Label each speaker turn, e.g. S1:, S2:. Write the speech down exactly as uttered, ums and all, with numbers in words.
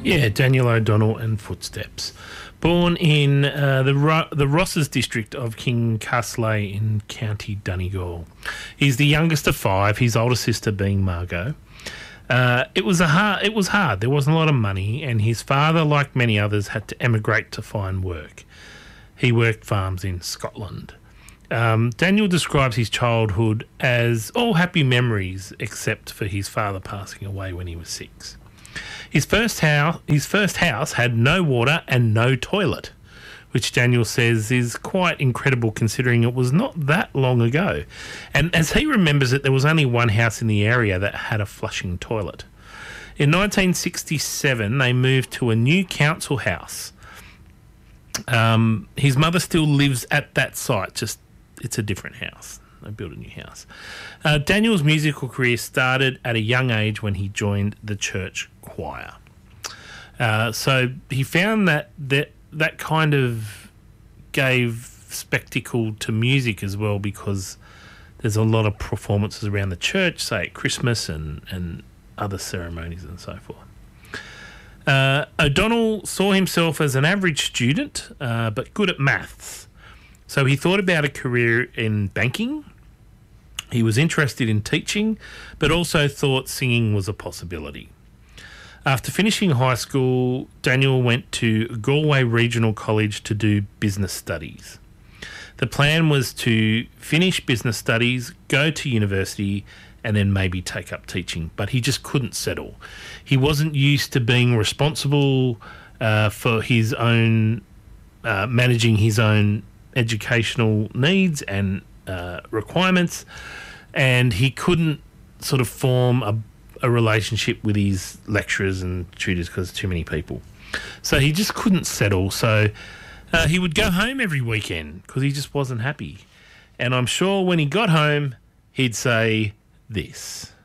S1: Yeah, Daniel O'Donnell and Footsteps. Born in uh, the Ro- the Rosses district of Kincasslay in County Donegal. He's the youngest of five, his older sister being Margot. Uh, it was a hard, it was hard. There wasn't a lot of money, and his father, like many others, had to emigrate to find work. He worked farms in Scotland. Um, Daniel describes his childhood as all happy memories, except for his father passing away when he was six. His first house, his first house had no water and no toilet, which Daniel says is quite incredible considering it was not that long ago. And as he remembers it, there was only one house in the area that had a flushing toilet. In nineteen sixty-seven, they moved to a new council house. Um, his mother still lives at that site, just it's a different house. They built a new house. Uh, Daniel's musical career started at a young age when he joined the church choir. Uh, so he found that, that that kind of gave spectacle to music as well, because there's a lot of performances around the church, say at Christmas and, and other ceremonies and so forth. Uh, O'Donnell saw himself as an average student, uh, but good at maths. So he thought about a career in banking. He was interested in teaching, but also thought singing was a possibility. After finishing high school, Daniel went to Galway Regional College to do business studies. The plan was to finish business studies, go to university, and then maybe take up teaching, but he just couldn't settle. He wasn't used to being responsible uh, for his own, uh, managing his own educational needs and uh, requirements, and he couldn't sort of form a, a relationship with his lecturers and tutors because too many people. So he just couldn't settle. So uh, he would go home every weekend because he just wasn't happy. And I'm sure when he got home, he'd say this.